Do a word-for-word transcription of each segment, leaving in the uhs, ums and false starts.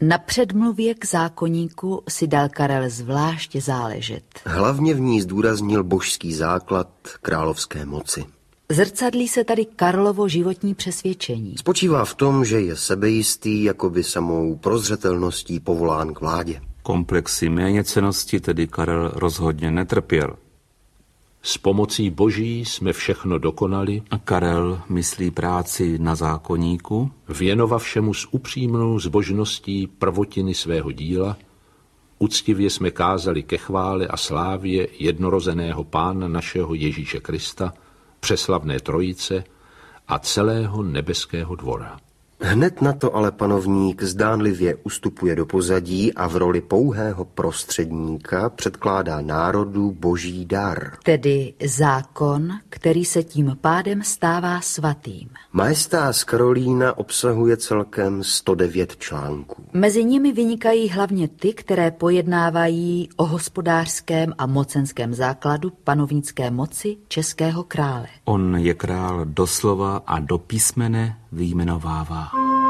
Na předmluvě k zákoníku si dal Karel zvláště záležet. Hlavně v ní zdůraznil božský základ královské moci. Zrcadlí se tady Karlovo životní přesvědčení. Spočívá v tom, že je sebejistý, jakoby samou prozřetelností povolán k vládě. Komplexy méněcennosti tedy Karel rozhodně netrpěl. S pomocí boží jsme všechno dokonali. A Karel myslí práci na zákoníku, věnovavšemu s upřímnou zbožností prvotiny svého díla, uctivě jsme kázali ke chvále a slávě jednorozeného Pána našeho Ježíše Krista, přeslavné trojice a celého nebeského dvora. Hned na to ale panovník zdánlivě ustupuje do pozadí a v roli pouhého prostředníka předkládá národu boží dar. Tedy zákon, který se tím pádem stává svatým. Majestáz Karolína obsahuje celkem sto devět článků. Mezi nimi vynikají hlavně ty, které pojednávají o hospodářském a mocenském základu panovnické moci českého krále. On je král doslova a do písmene vyjmenovává.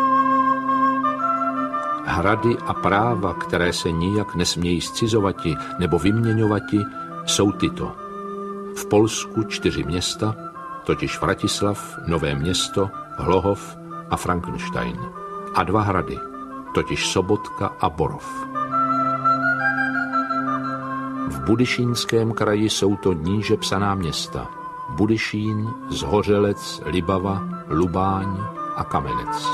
Hrady a práva, které se nijak nesmějí zcizovati nebo vyměňovati, jsou tyto. V Polsku čtyři města, totiž Vratislav, Nové Město, Hlohov a Frankenstein. A dva hrady, totiž Sobotka a Borov. V Budyšínském kraji jsou to níže psaná města. Budyšín, Zhořelec, Libava, Lubáň a Kamenec.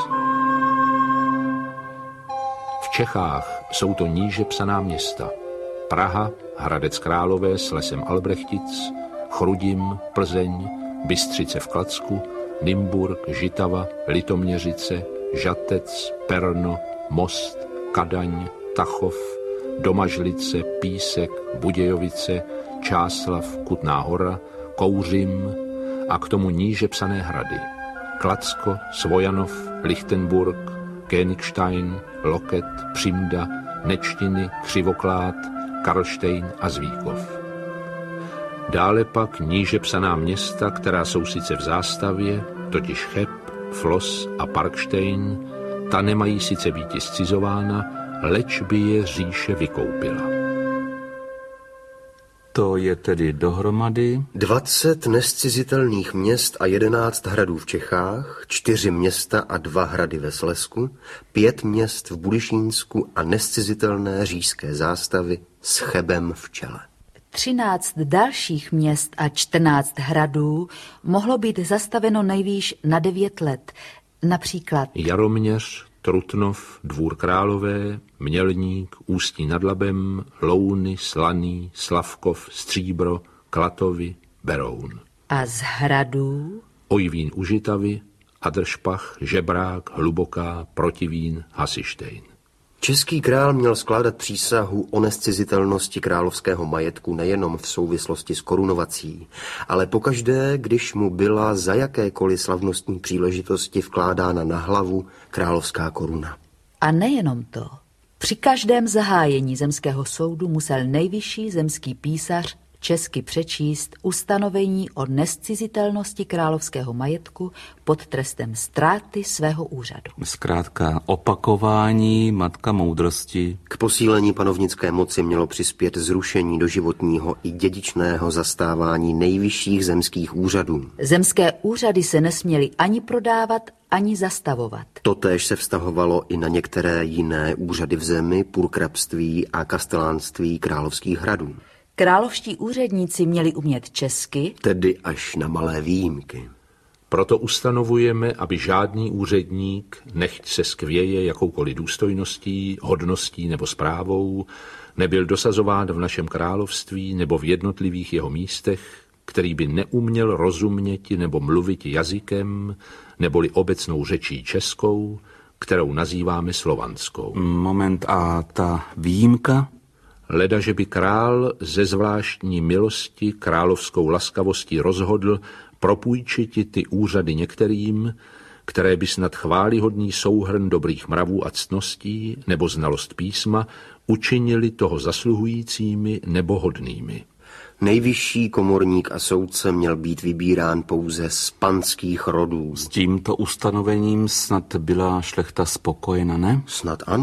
V Čechách jsou to níže psaná města. Praha, Hradec Králové s lesem Albrechtic, Chrudim, Plzeň, Bystřice v Kladsku, Nymburk, Žitava, Litoměřice, Žatec, Perno, Most, Kadaň, Tachov, Domažlice, Písek, Budějovice, Čáslav, Kutná Hora, Kouřim a k tomu níže psané hrady. Kladsko, Svojanov, Lichtenburg, Königstein, Loket, Přimda, Nečtiny, Křivoklád, Karlštejn a Zvíkov. Dále pak níže psaná města, která jsou sice v zástavě, totiž Cheb, Flos a Parkštejn, ta nemají sice býti zcizována, leč by je říše vykoupila. To je tedy dohromady dvacet nescizitelných měst a jedenáct hradů v Čechách, čtyři města a dva hrady ve Slezsku, pět měst v Budyšínsku a nescizitelné říšské zástavy s Chebem v čele. Třináct dalších měst a čtrnáct hradů mohlo být zastaveno nejvýš na devět let, například Jaroměř, Trutnov, Dvůr Králové, Mělník, Ústí nad Labem, Louny, Slaný, Slavkov, Stříbro, Klatovy, Beroun. A z hradů Ojvín u Žitavy, Adršpach, Žebrák, Hluboká, Protivín, Hasištejn. Český král měl skládat přísahu o nescizitelnosti královského majetku nejenom v souvislosti s korunovací, ale pokaždé, když mu byla za jakékoliv slavnostní příležitosti vkládána na hlavu královská koruna. A nejenom to. Při každém zahájení zemského soudu musel nejvyšší zemský písař česky přečíst ustanovení o nescizitelnosti královského majetku pod trestem ztráty svého úřadu. Zkrátka opakování matka moudrosti. K posílení panovnické moci mělo přispět zrušení doživotního i dědičného zastávání nejvyšších zemských úřadů. Zemské úřady se nesměly ani prodávat, ani zastavovat. Totéž se vztahovalo i na některé jiné úřady v zemi, purkrabství a kastelánství královských hradů. Královští úředníci měli umět česky, tedy až na malé výjimky. Proto ustanovujeme, aby žádný úředník, nechť se skvěje jakoukoliv důstojností, hodností nebo správou, nebyl dosazován v našem království nebo v jednotlivých jeho místech, který by neuměl rozuměti nebo mluviti jazykem, neboli obecnou řečí českou, kterou nazýváme slovanskou. Moment, a ta výjimka? Leda, že by král ze zvláštní milosti královskou laskavostí rozhodl propůjčiti ty úřady některým, které by snad chválihodný souhrn dobrých mravů a ctností nebo znalost písma učinili toho zasluhujícími nebo hodnými. Nejvyšší komorník a soudce měl být vybírán pouze z panských rodů. S tímto ustanovením snad byla šlechta spokojena, ne? Snad ano.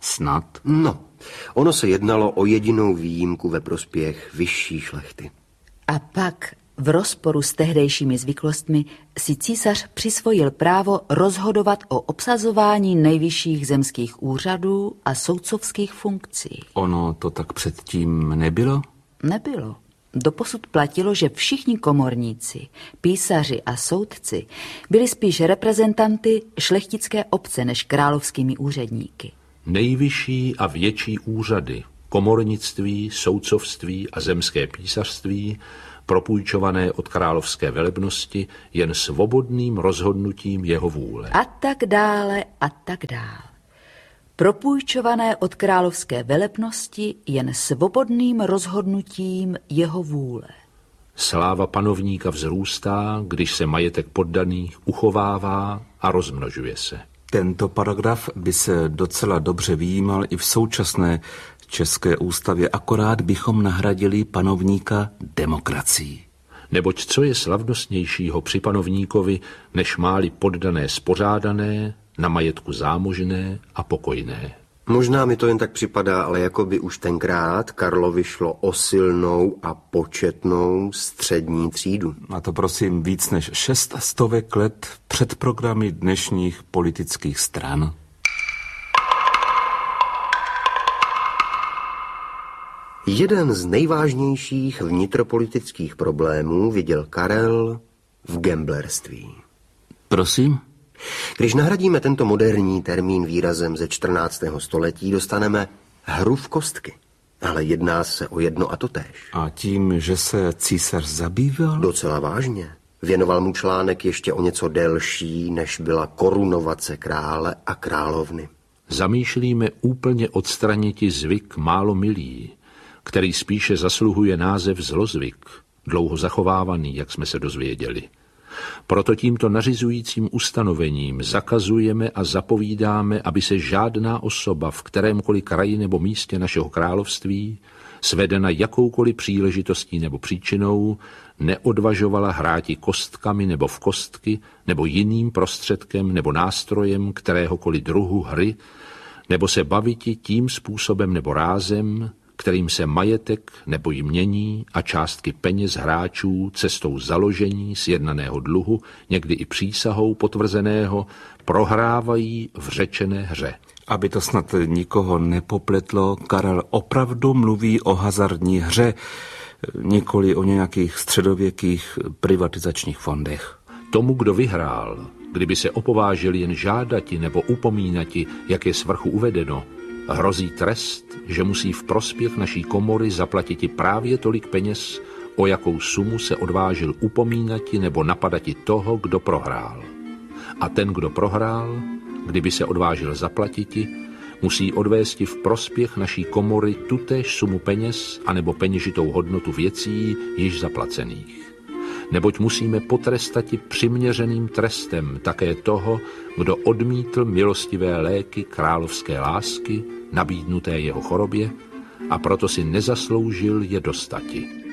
Snad? No, ono se jednalo o jedinou výjimku ve prospěch vyšší šlechty. A pak v rozporu s tehdejšími zvyklostmi si císař přisvojil právo rozhodovat o obsazování nejvyšších zemských úřadů a soudcovských funkcí. Ono to tak předtím nebylo? Nebylo. Doposud platilo, že všichni komorníci, písaři a soudci byli spíš reprezentanty šlechtické obce než královskými úředníky. Nejvyšší a větší úřady, komornictví, soudcovství a zemské písařství, propůjčované od královské velebnosti jen svobodným rozhodnutím jeho vůle. A tak dále, a tak dále. Propůjčované od královské velebnosti jen svobodným rozhodnutím jeho vůle. Sláva panovníka vzrůstá, když se majetek poddaných uchovává a rozmnožuje se. Tento paragraf by se docela dobře vyjímal i v současné české ústavě, akorát bychom nahradili panovníka demokracií. Neboť co je slavnostnějšího při panovníkovi, než máli poddané spořádané, na majetku zámožné a pokojné. Možná mi to jen tak připadá, ale jako by už tenkrát Karlovi šlo o silnou a početnou střední třídu. A to prosím víc než šest stovek let před programy dnešních politických stran. Jeden z nejvážnějších vnitropolitických problémů viděl Karel v gamblerství. Prosím? Když nahradíme tento moderní termín výrazem ze čtrnáctého století, dostaneme hru v kostky. Ale jedná se o jedno a totéž. A tím, že se císař zabýval? Docela vážně. Věnoval mu článek ještě o něco delší, než byla korunovace krále a královny. Zamýšlíme úplně odstraniti zvyk málo milý, který spíše zasluhuje název zlozvyk, dlouho zachovávaný, jak jsme se dozvěděli. Proto tímto nařizujícím ustanovením zakazujeme a zapovídáme, aby se žádná osoba v kterémkoliv kraji nebo místě našeho království, svedena jakoukoliv příležitostí nebo příčinou, neodvažovala hráti kostkami nebo v kostky, nebo jiným prostředkem nebo nástrojem kteréhokoliv druhu hry, nebo se baviti tím způsobem nebo rázem, kterým se majetek nebo jmění a částky peněz hráčů cestou založení sjednaného dluhu, někdy i přísahou potvrzeného, prohrávají v řečené hře. Aby to snad nikoho nepopletlo, Karel opravdu mluví o hazardní hře, nikoli o nějakých středověkých privatizačních fondech. Tomu, kdo vyhrál, kdyby se opovážil jen žádati nebo upomínati, jak je svrchu uvedeno, hrozí trest, že musí v prospěch naší komory zaplatiti právě tolik peněz, o jakou sumu se odvážil upomínati nebo napadati toho, kdo prohrál. A ten, kdo prohrál, kdyby se odvážil zaplatiti, musí odvésti v prospěch naší komory tutéž sumu peněz anebo peněžitou hodnotu věcí již zaplacených. Neboť musíme potrestati přiměřeným trestem také toho, kdo odmítl milostivé léky královské lásky nabídnuté jeho chorobě a proto si nezasloužil je dostati.